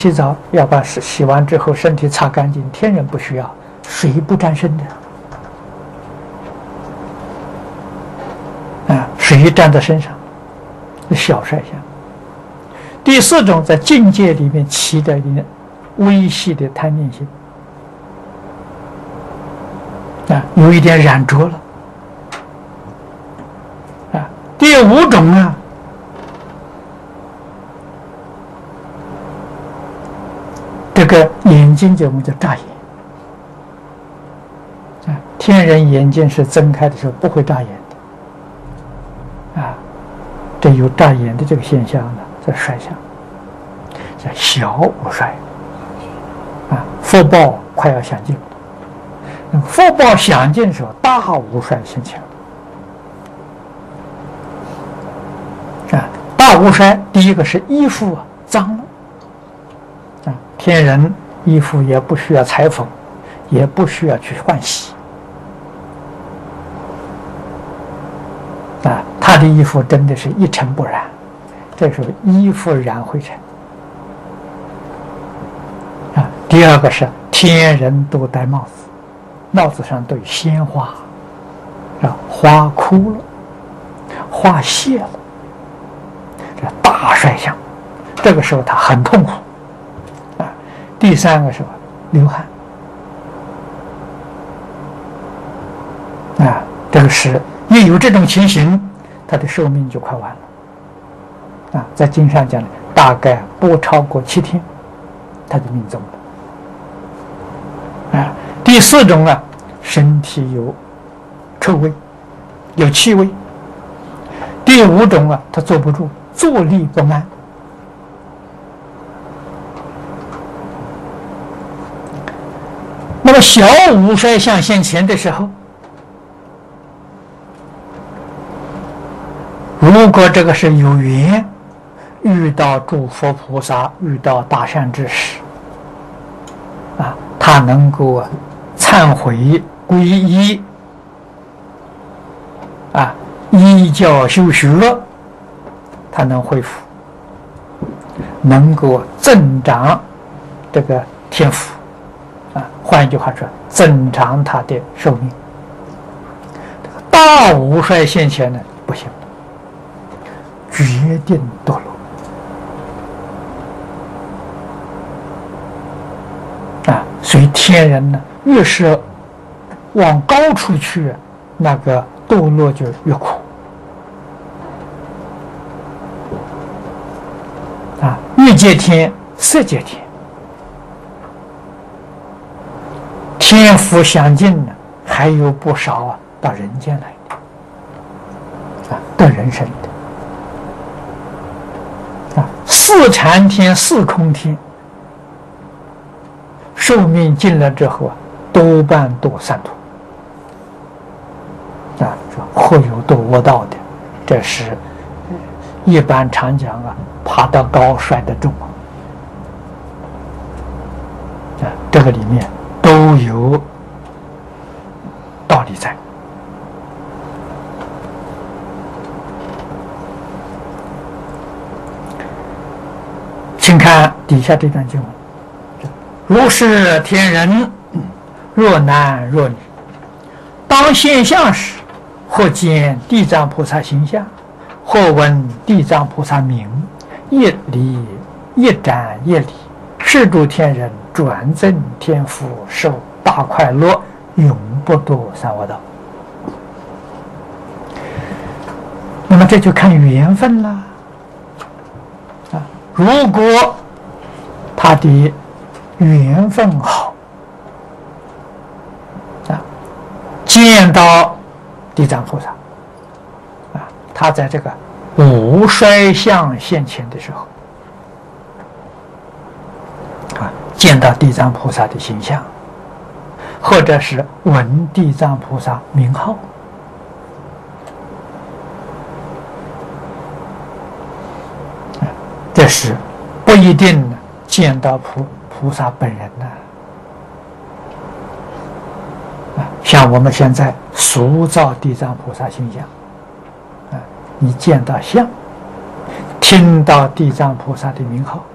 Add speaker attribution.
Speaker 1: 洗澡要把洗完之后身体擦干净，天人不需要，水不沾身的啊，水沾在身上，小晒相。第四种，在境界里面起的一点微细的贪念心啊，有一点染着了啊。第五种啊，这个眼睛我们叫眨眼啊，天人眼睛是睁开的时候不会眨眼的啊，这有眨眼的这个现象呢，在衰相，叫小无衰啊，福报快要享尽，福报享尽的时候，大无衰现前啊，大无衰，第一个是衣服脏了。天人衣服也不需要裁缝，也不需要去换洗啊，他的衣服真的是一尘不染，这时候衣服染灰尘啊。第二个是天人都戴帽子，帽子上都有鲜花啊，花枯了，花谢了，这大衰相，这个时候他很痛苦。第三个是流汗啊，这个是一有这种情形，他的寿命就快完了啊。在经上讲的，大概不超过7天，他就命终了啊。第四种啊，身体有臭味，有气味。第五种啊，他坐不住，坐立不安。那么小无衰相现前的时候，如果这个是有缘遇到诸佛菩萨，遇到大善知识啊，他能够忏悔皈依啊，依教修学，他能恢复，能够增长这个天赋啊，换一句话说，增长他的寿命。大无衰现前呢，不行，决定堕落啊。所以天人呢，越是往高处去，那个堕落就越苦啊。欲界天、色界天。天福享尽呢，还有不少啊到人间来的啊，得人生的啊。四禅天、四空天，寿命尽了之后啊，多半堕三途啊。或有堕卧道的，这是一般常讲啊，爬得高摔得重啊，这个里面都有道理在。请看底下这段经文：如是天人，若男若女，当现象时，或见地藏菩萨形象，或闻地藏菩萨名，一礼一瞻一礼，是诸天人转增天福，受大快乐，永不堕三恶道。那么这就看缘分啦啊！如果他的缘分好啊，见到地藏菩萨啊，他在这个无衰相现前的时候啊，见到地藏菩萨的形象，或者是闻地藏菩萨名号，这是不一定见到菩萨本人呢。像我们现在塑造地藏菩萨形象啊，你见到像，听到地藏菩萨的名号，